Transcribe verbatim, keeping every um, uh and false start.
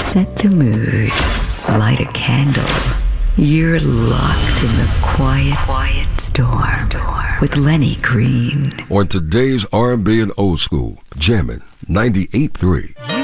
Set the mood. Light a candle. You're locked in the quiet, quiet storm, storm with Lenny Green. On today's R and B and Old School, Jammin' ninety-eight point three.